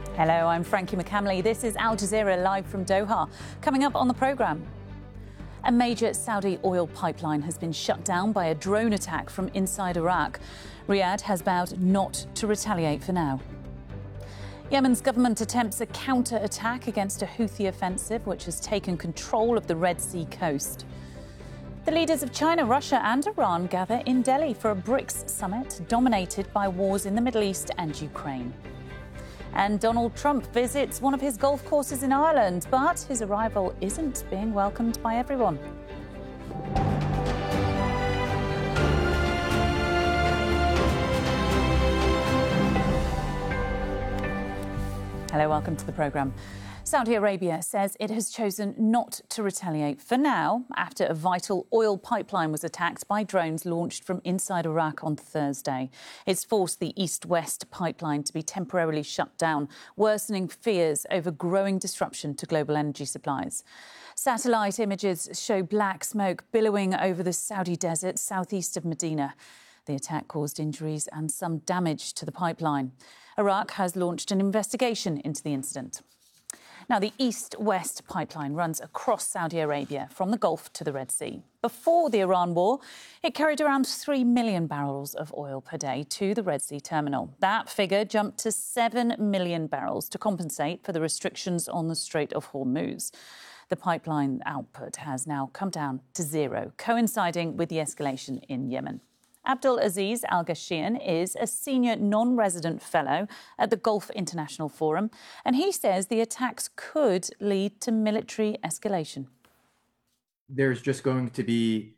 Hello, I'm Frankie McCamley. This is Al Jazeera live from Doha. Coming up on the programme, a major Saudi oil pipeline has been shut down by a drone attack from inside Iraq. Riyadh has vowed not to retaliate for now. Yemen's government attempts a counter-attack against a Houthi offensive which has taken control of the Red Sea coast. The leaders of China, Russia and Iran gather in Delhi for a BRICS summit dominated by wars in the Middle East and Ukraine. And Donald Trump visits one of his golf courses in Ireland, but his arrival isn't being welcomed by everyone. Hello, welcome to the programme. Saudi Arabia says it has chosen not to retaliate for now after a vital oil pipeline was attacked by drones launched from inside Iraq on Thursday. It's forced the east-west pipeline to be temporarily shut down, worsening fears over growing disruption to global energy supplies. Satellite images show black smoke billowing over the Saudi desert southeast of Medina. The attack caused injuries and some damage to the pipeline. Iraq has launched an investigation into the incident. Now, the east-west pipeline runs across Saudi Arabia from the Gulf to the Red Sea. Before the Iran war, it carried around 3 million barrels of oil per day to the Red Sea terminal. That figure jumped to 7 million barrels to compensate for the restrictions on the Strait of Hormuz. The pipeline output has now come down to zero, coinciding with the escalation in Yemen. Abdul Aziz Al Gashian is a senior non-resident fellow at the Gulf International Forum, and he says the attacks could lead to military escalation. There's just going to be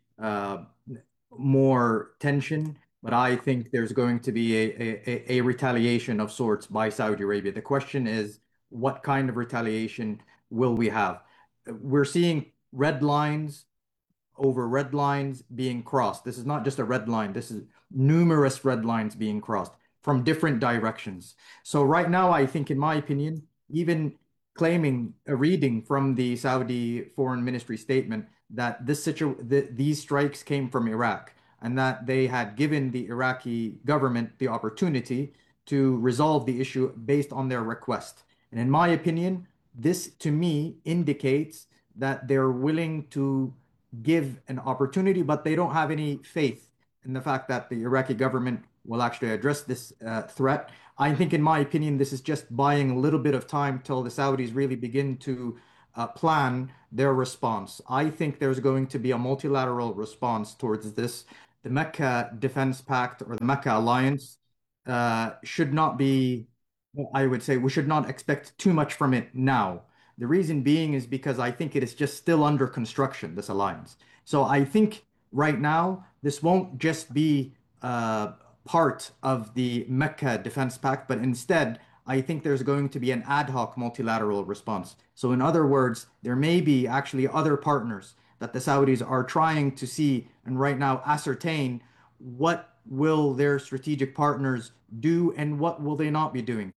more tension, but I think there's going to be a retaliation of sorts by Saudi Arabia. The question is, what kind of retaliation will we have? We're seeing red lines over red lines being crossed. This is not just a red line. This is numerous red lines being crossed from different directions. So right now, I think, in my opinion, even claiming a reading from the Saudi Foreign Ministry statement that these strikes came from Iraq and that they had given the Iraqi government the opportunity to resolve the issue based on their request. And in my opinion, this to me indicates that they're willing to give an opportunity, but they don't have any faith in the fact that the Iraqi government will actually address this threat. I think, in my opinion, this is just buying a little bit of time till the Saudis really begin to plan their response. I think there's going to be a multilateral response towards this. The Mecca Defense Pact or the Mecca Alliance should not be, I would say, we should not expect too much from it now. The reason being is because I think it is just still under construction, this alliance. So I think right now, this won't just be part of the Mecca Defense Pact, but instead, I think there's going to be an ad hoc multilateral response. So in other words, there may be actually other partners that the Saudis are trying to see and right now ascertain what will their strategic partners do and what will they not be doing.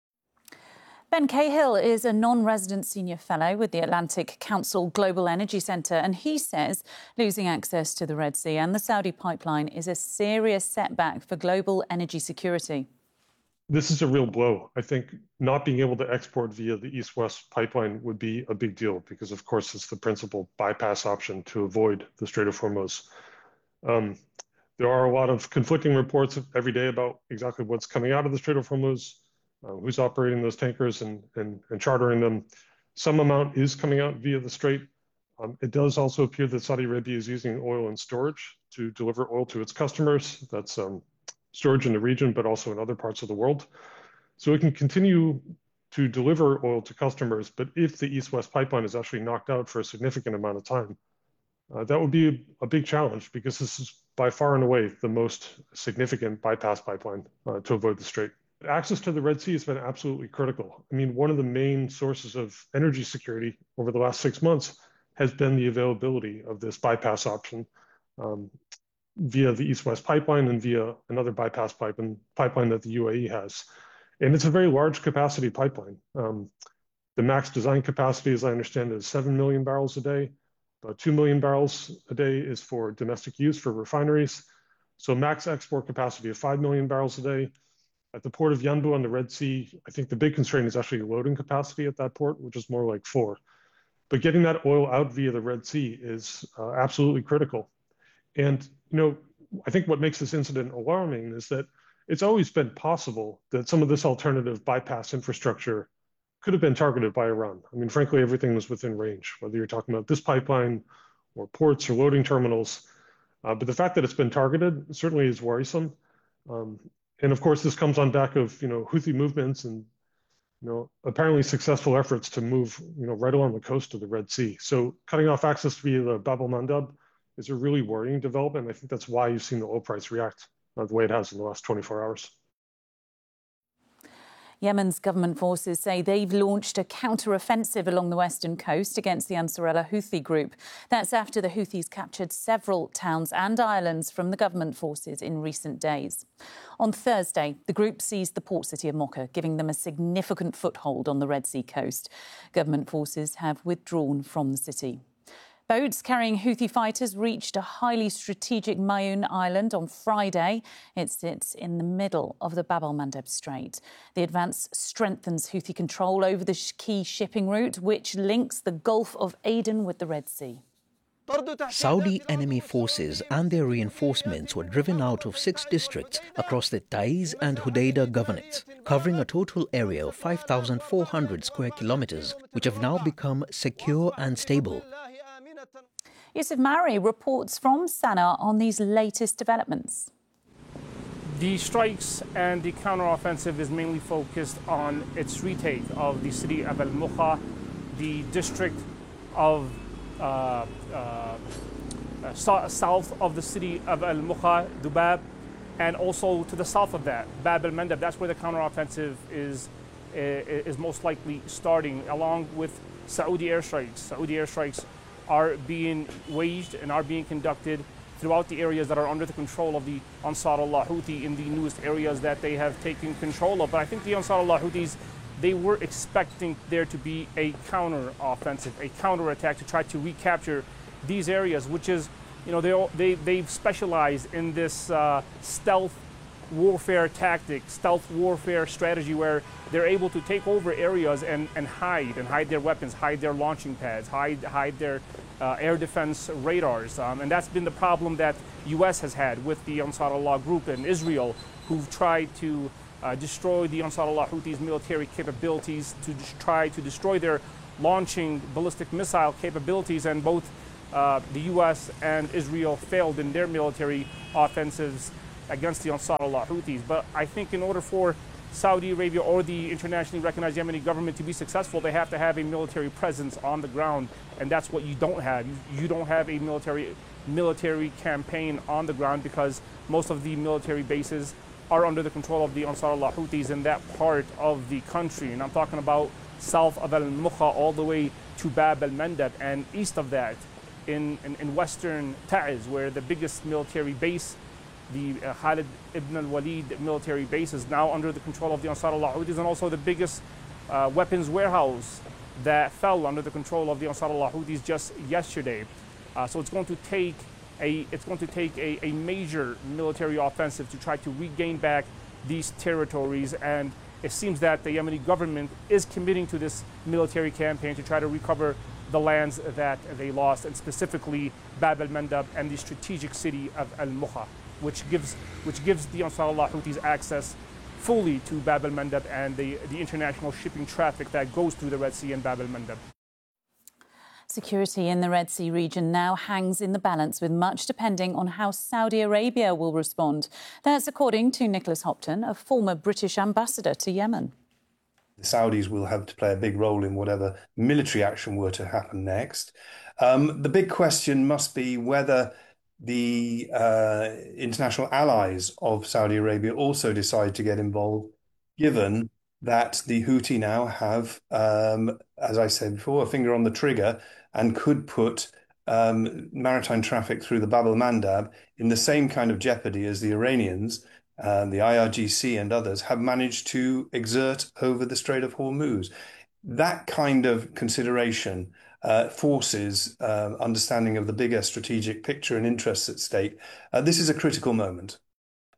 Ben Cahill is a non-resident senior fellow with the Atlantic Council Global Energy Centre, and he says losing access to the Red Sea and the Saudi pipeline is a serious setback for global energy security. This is a real blow. I think not being able to export via the East-West pipeline would be a big deal because, of course, it's the principal bypass option to avoid the Strait of Hormuz. There are a lot of conflicting reports every day about exactly what's coming out of the Strait of Hormuz. Who's operating those tankers and chartering them. Some amount is coming out via the Strait. It does also appear that Saudi Arabia is using oil in storage to deliver oil to its customers. That's storage in the region, but also in other parts of the world. So it can continue to deliver oil to customers, but if the East-West pipeline is actually knocked out for a significant amount of time, that would be a big challenge because this is by far and away the most significant bypass pipeline to avoid the Strait. Access to the Red Sea has been absolutely critical. I mean, one of the main sources of energy security over the last 6 months has been the availability of this bypass option via the East-West pipeline and via another bypass pipeline that the UAE has. And it's a very large capacity pipeline. The max design capacity, as I understand it, is 7 million barrels a day. About 2 million barrels a day is for domestic use for refineries. So max export capacity of 5 million barrels a day. At the port of Yanbu on the Red Sea, I think the big constraint is actually loading capacity at that port, which is more like 4. But getting that oil out via the Red Sea is absolutely critical. And, I think what makes this incident alarming is that it's always been possible that some of this alternative bypass infrastructure could have been targeted by Iran. I mean, frankly, everything was within range, whether you're talking about this pipeline or ports or loading terminals. But the fact that it's been targeted certainly is worrisome. And of course, this comes on back of, Houthi movements and, apparently successful efforts to move, right along the coast of the Red Sea. So cutting off access via the Bab el-Mandab is a really worrying development. I think that's why you've seen the oil price react the way it has in the last 24 hours. Yemen's government forces say they've launched a counter-offensive along the western coast against the Ansarullah Houthi group. That's after the Houthis captured several towns and islands from the government forces in recent days. On Thursday, the group seized the port city of Mocha, giving them a significant foothold on the Red Sea coast. Government forces have withdrawn from the city. Boats carrying Houthi fighters reached a highly strategic Mayoun island on Friday. It sits in the middle of the Bab el-Mandeb Strait. The advance strengthens Houthi control over the key shipping route, which links the Gulf of Aden with the Red Sea. Saudi enemy forces and their reinforcements were driven out of 6 districts across the Taiz and Hodeidah governorates, covering a total area of 5,400 square kilometers, which have now become secure and stable. Yusuf Mari reports from Sana'a on these latest developments. The strikes and the counteroffensive is mainly focused on its retake of the city of Al-Mukha, the district of south of the city of Al-Mukha, Dubab, and also to the south of that, Bab el-Mandab. That's where the counteroffensive is most likely starting, along with Saudi airstrikes. Saudi airstrikes are being waged and are being conducted throughout the areas that are under the control of the Ansarullah Houthi in the newest areas that they have taken control of. But I think the Ansarullah Houthis, they were expecting there to be a counter-offensive, a counter-attack to try to recapture these areas, which is, they've specialized in this stealth warfare tactic, stealth warfare strategy where they're able to take over areas and hide their weapons, hide their launching pads, hide their air defense radars. And that's been the problem that U.S. has had with the Ansarullah group in Israel, who've tried to destroy the Ansarullah Houthis' military capabilities, to try to destroy their launching ballistic missile capabilities, and both the U.S. and Israel failed in their military offensives against the Ansarullah Houthis. But I think in order for Saudi Arabia or the internationally recognized Yemeni government to be successful, they have to have a military presence on the ground, and that's what you don't have. You don't have a military campaign on the ground because most of the military bases are under the control of the Ansarullah Houthis in that part of the country. And I'm talking about south of Al-Mukha all the way to Bab el-Mandab, and east of that in western Taiz, where the biggest military base, the Khalid ibn al-Walid military base, is now under the control of the Ansarullah Houthis, and also the biggest weapons warehouse that fell under the control of the Ansarullah Houthis just yesterday. So it's going to take a major military offensive to try to regain back these territories, and it seems that the Yemeni government is committing to this military campaign to try to recover the lands that they lost, and specifically Bab el-Mandab and the strategic city of Al-Mukha, which gives the Ansarullah Houthis access fully to Bab el-Mandab and the international shipping traffic that goes through the Red Sea and Bab el-Mandab. Security in the Red Sea region now hangs in the balance, with much depending on how Saudi Arabia will respond. That's according to Nicholas Hopton, a former British ambassador to Yemen. The Saudis will have to play a big role in whatever military action were to happen next. The big question must be whether the international allies of Saudi Arabia also decide to get involved, given that the Houthi now have, as I said before, a finger on the trigger and could put maritime traffic through the Bab el-Mandab in the same kind of jeopardy as the Iranians, the IRGC and others have managed to exert over the Strait of Hormuz. That kind of consideration forces understanding of the bigger strategic picture and interests at stake. This is a critical moment.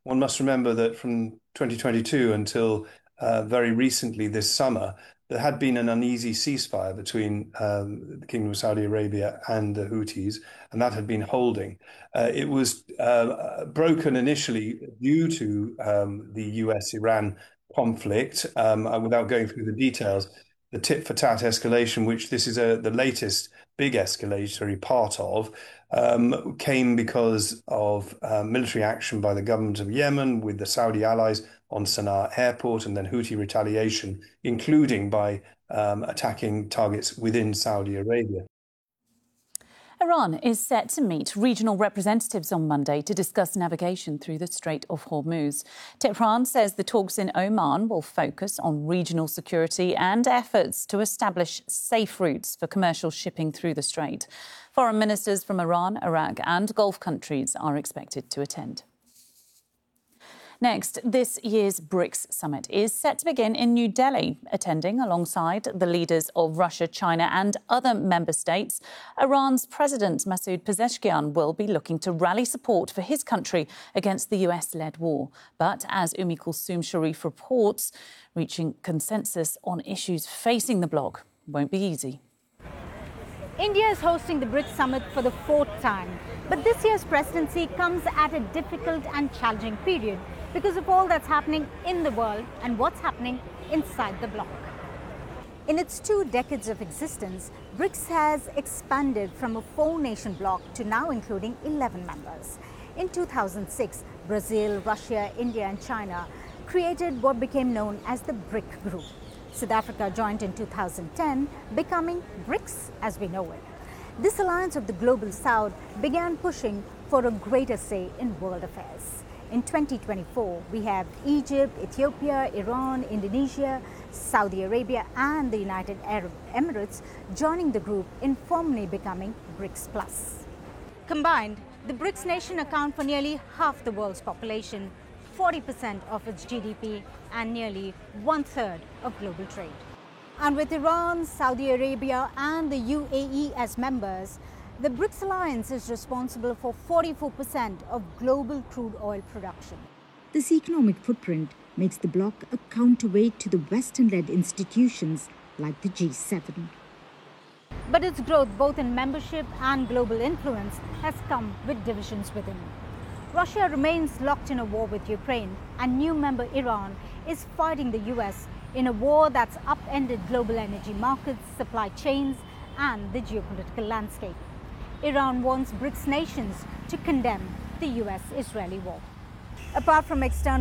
One must remember that from 2022 until very recently this summer, there had been an uneasy ceasefire between the Kingdom of Saudi Arabia and the Houthis, and that had been holding. It was broken initially due to the US-Iran conflict. Without going through the details, the tit-for-tat escalation, which this is the latest big escalatory part of, came because of military action by the government of Yemen with the Saudi allies on Sana'a airport, and then Houthi retaliation, including by attacking targets within Saudi Arabia. Iran is set to meet regional representatives on Monday to discuss navigation through the Strait of Hormuz. Tehran says the talks in Oman will focus on regional security and efforts to establish safe routes for commercial shipping through the strait. Foreign ministers from Iran, Iraq and Gulf countries are expected to attend. Next, this year's BRICS summit is set to begin in New Delhi. Attending alongside the leaders of Russia, China and other member states, Iran's President Masoud Pezeshkian will be looking to rally support for his country against the US-led war. But as Umi Kulsum Sharif reports, reaching consensus on issues facing the bloc won't be easy. India is hosting the BRICS summit for the 4th time. But this year's presidency comes at a difficult and challenging period because of all that's happening in the world and what's happening inside the bloc. In its 2 decades of existence, BRICS has expanded from a 4-nation bloc to now including 11 members. In 2006, Brazil, Russia, India and China created what became known as the BRIC Group. South Africa joined in 2010, becoming BRICS as we know it. This alliance of the global south began pushing for a greater say in world affairs. In 2024, we have Egypt, Ethiopia, Iran, Indonesia, Saudi Arabia and the United Arab Emirates joining the group in formally becoming BRICS Plus. Combined, the BRICS nations account for nearly half the world's population, 40% of its GDP and nearly 1/3 of global trade. And with Iran, Saudi Arabia and the UAE as members, the BRICS alliance is responsible for 44% of global crude oil production. This economic footprint makes the bloc a counterweight to the Western-led institutions like the G7. But its growth, both in membership and global influence, has come with divisions within. Russia remains locked in a war with Ukraine, and new member Iran is fighting the US in a war that's upended global energy markets, supply chains, and the geopolitical landscape. Iran wants BRICS nations to condemn the US-Israeli war. Apart from external